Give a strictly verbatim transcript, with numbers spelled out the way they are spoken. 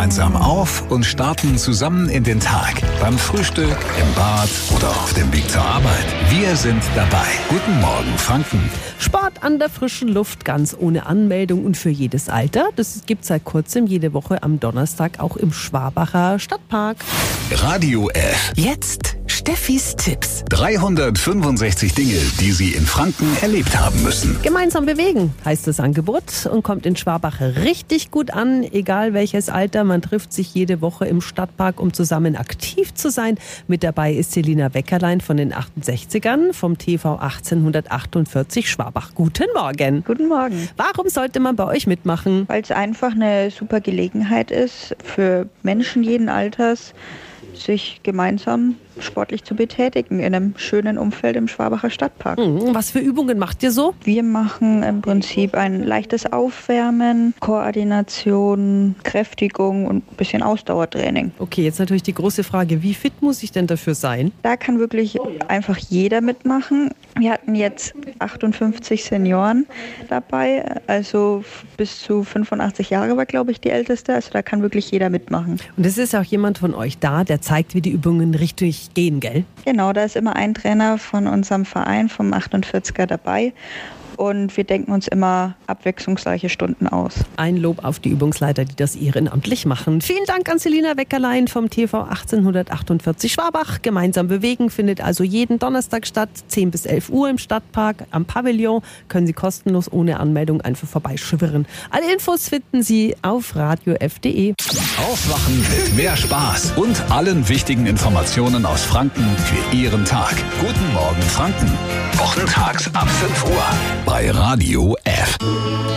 gemeinsam auf und starten zusammen in den Tag. Beim Frühstück, im Bad oder auf dem Weg zur Arbeit. Wir sind dabei. Guten Morgen, Franken. Sport an der frischen Luft, ganz ohne Anmeldung und für jedes Alter. Das gibt es seit kurzem jede Woche am Donnerstag auch im Schwabacher Stadtpark. Radio F. Jetzt Steffis Tipps. dreihundertfünfundsechzig Dinge, die Sie in Franken erlebt haben müssen. Gemeinsam bewegen heißt das Angebot und kommt in Schwabach richtig gut an. Egal welches Alter, man trifft sich jede Woche im Stadtpark, um zusammen aktiv zu sein. Mit dabei ist Selina Weckerlein von den achtundsechzigern vom T V achtzehnhundertachtundvierzig Schwabach. Guten Morgen. Guten Morgen. Warum sollte man bei euch mitmachen? Weil es einfach eine super Gelegenheit ist, für Menschen jeden Alters sich gemeinsam sportlich zu betätigen in einem schönen Umfeld im Schwabacher Stadtpark. Hm, was für Übungen macht ihr so? Wir machen im Prinzip ein leichtes Aufwärmen, Koordination, Kräftigung und ein bisschen Ausdauertraining. Okay, jetzt natürlich die große Frage, wie fit muss ich denn dafür sein? Da kann wirklich einfach jeder mitmachen. Wir hatten jetzt achtundfünfzig Senioren dabei, also bis zu fünfundachtzig Jahre war, glaube ich, die älteste. Also da kann wirklich jeder mitmachen. Und es ist auch jemand von euch da, der zeigt, wie die Übungen richtig gehen, gell? Genau, da ist immer ein Trainer von unserem Verein, vom achtundvierziger dabei. Und wir denken uns immer abwechslungsreiche Stunden aus. Ein Lob auf die Übungsleiter, die das ehrenamtlich machen. Vielen Dank an Selina Weckerlein vom T V achtzehnhundertachtundvierzig Schwabach. Gemeinsam bewegen findet also jeden Donnerstag statt, zehn bis elf Uhr im Stadtpark. Am Pavillon können Sie kostenlos ohne Anmeldung einfach vorbeischwirren. Alle Infos finden Sie auf radio f punkt de. Aufwachen mit mehr Spaß und allen wichtigen Informationen aus Franken für Ihren Tag. Guten Morgen, Franken. Wochentags ab fünf Uhr bei Radio F.